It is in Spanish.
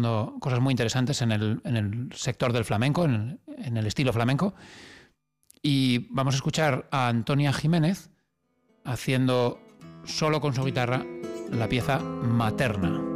haciendo cosas muy interesantes en el sector del flamenco, en el estilo flamenco. Y vamos a escuchar a Antonia Jiménez haciendo solo con su guitarra la pieza Materna.